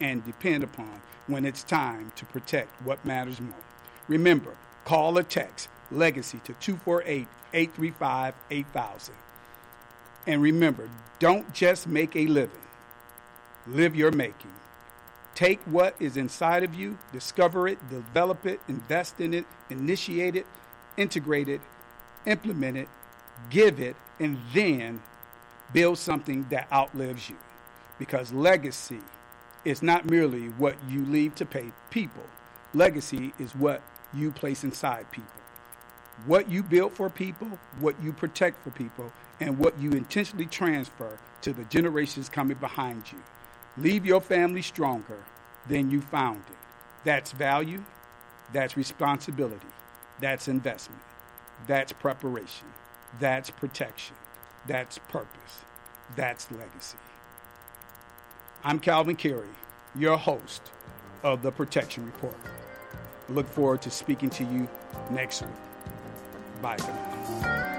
and depend upon when it's time to protect what matters most. Remember, call or text Legacy to 248-835-8000. And remember, don't just make a living. Live your making. Take what is inside of you, discover it, develop it, invest in it, initiate it, integrate it, implement it, give it, and then build something that outlives you. Because legacy is not merely what you leave to pay people. Legacy is what you place inside people. What you build for people, what you protect for people, and what you intentionally transfer to the generations coming behind you. Leave your family stronger than you found it. That's value, that's responsibility, that's investment, that's preparation, that's protection, that's purpose, that's legacy. I'm Calvin Carey, your host of the Protection Report. I look forward to speaking to you next week. Bye for now.